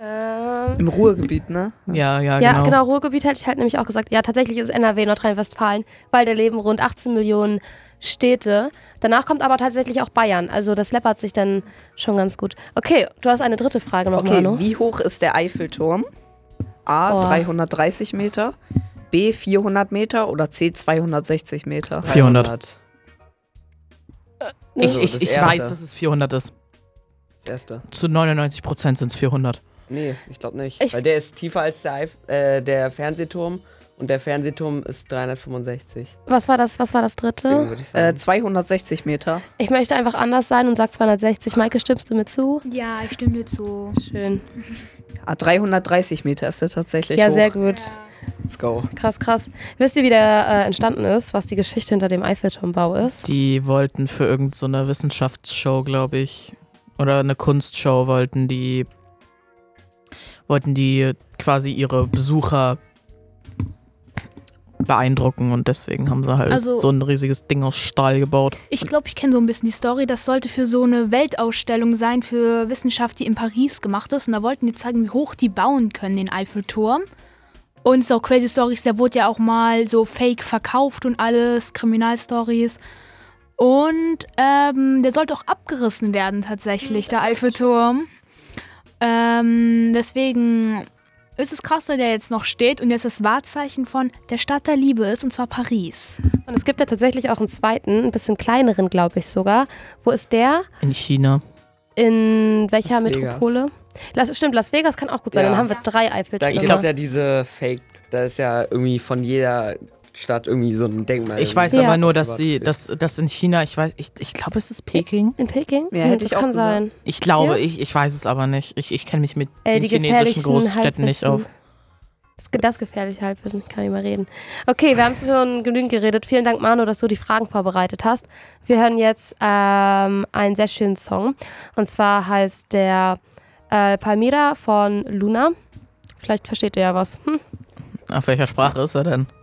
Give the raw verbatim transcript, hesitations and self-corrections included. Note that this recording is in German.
Ähm, Im Ruhrgebiet, ne? Ja, ja, ja, genau. genau, Ruhrgebiet hätte ich halt nämlich auch gesagt. Ja, tatsächlich ist N R W Nordrhein-Westfalen, weil da leben rund achtzehn Millionen Städte. Danach kommt aber tatsächlich auch Bayern. Also das läppert sich dann schon ganz gut. Okay, du hast eine dritte Frage noch, Okay, Manu. wie hoch ist der Eiffelturm? A, Oh. dreihundertdreißig Meter, B, vierhundert Meter oder C, zweihundertsechzig Meter? vierhundert. Ich, Also ich, das ich erste. weiß, dass es vierhundert ist. Das erste. Zu neunundneunzig Prozent sind es vierhundert. Nee, ich glaube nicht. Ich- Weil der ist tiefer als der, Eif äh, der Fernsehturm und der Fernsehturm ist dreihundertfünfundsechzig. Was war das, was war das Deswegen dritte? würde ich Äh, sagen. zweihundertsechzig Meter. Ich möchte einfach anders sein und sag zweihundertsechzig. Maike, stimmst du mir zu? Ja, ich stimme dir zu. Schön. Ah, dreihundertdreißig Meter ist der tatsächlich Ja, hoch. sehr gut. Let's go. Krass, krass. Wisst ihr, wie der äh, entstanden ist, was die Geschichte hinter dem Eiffelturmbau ist? Die wollten für irgendeine so eine Wissenschaftsshow, glaube ich, oder eine Kunstshow wollten die wollten die quasi ihre Besucher beeindrucken und deswegen haben sie halt Also- so ein riesiges Ding aus Stahl gebaut. Ich glaube, ich kenne so ein bisschen die Story. Das sollte für so eine Weltausstellung sein für Wissenschaft, die in Paris gemacht ist. Und da wollten die zeigen, wie hoch die bauen können, den Eiffelturm. Und so Crazy Stories, der wurde ja auch mal so fake verkauft und alles, Kriminalstories. Und ähm, der sollte auch abgerissen werden tatsächlich, der Eiffelturm. Ähm, deswegen ist es krass, dass der jetzt noch steht und jetzt das Wahrzeichen von der Stadt der Liebe ist, und zwar Paris. Und es gibt ja tatsächlich auch einen zweiten, ein bisschen kleineren, glaube ich sogar. Wo ist der? In China. In welcher Las Vegas. Metropole? Las, stimmt, Las Vegas kann auch gut sein. Ja. Dann haben wir drei Da Eiffeltürme. gibt es ja diese Fake, da ist ja irgendwie von jeder Stadt irgendwie so ein Denkmal. Ich weiß Ja. aber nur, dass sie, Privat dass, dass in China, ich weiß, ich, ich glaube, es ist Peking. In Peking? Ja, Hm, hätte das ich auch kann gesagt. sein. Ich glaube, Ja? ich, ich weiß es aber nicht. Ich, ich kenne mich mit Ey, den die chinesischen gefährlichen Großstädten nicht auf. Halbwissen. Das, das gefährliche Halbwissen, kann ich mal reden. Okay, wir haben schon genügend geredet. Vielen Dank, Manu, dass du die Fragen vorbereitet hast. Wir hören jetzt ähm, einen sehr schönen Song. Und zwar heißt der äh, Palmyra von Luna. Vielleicht versteht ihr ja was. Hm. Auf welcher Sprache ist er denn?